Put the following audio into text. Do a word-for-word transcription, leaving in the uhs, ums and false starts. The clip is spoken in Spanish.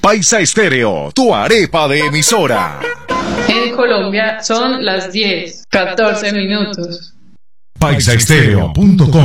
Paisa Estéreo, tu arepa de emisora. En Colombia son las diez, catorce minutos. paisa estéreo punto com